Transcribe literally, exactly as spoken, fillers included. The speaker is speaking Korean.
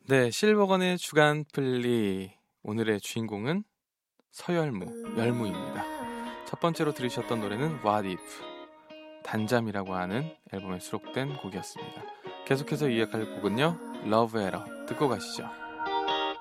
네, 실버건의 주간 플리. 오늘의 주인공은 서열무, 열무입니다. 첫 번째로 들으셨던 노래는 What If, 단잠이라고 하는 앨범에 수록된 곡이었습니다. 계속해서 이어갈 곡은요, Love Error 듣고 가시죠.